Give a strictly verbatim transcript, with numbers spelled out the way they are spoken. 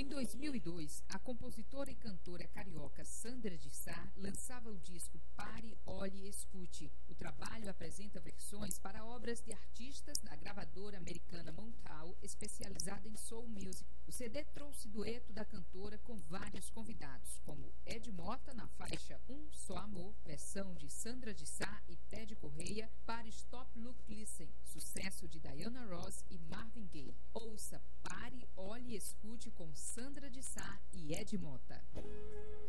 Em dois mil e dois, a compositora e cantora carioca Sandra de Sá lançava o disco Pare, Olhe e Escute. O trabalho apresenta versões para obras de artistas da gravadora americana Motown, especializada em soul music. O C D trouxe dueto da cantora com vários convidados, como Ed Mota na faixa Um Só Amor, versão de Sandra de Sá e Ted Correia para Stop, Look, Listen, sucesso de Diana Ross e Marvin Gaye. Ouça Pare, Olhe e Escute com Sandra de Sá e Ed Mota.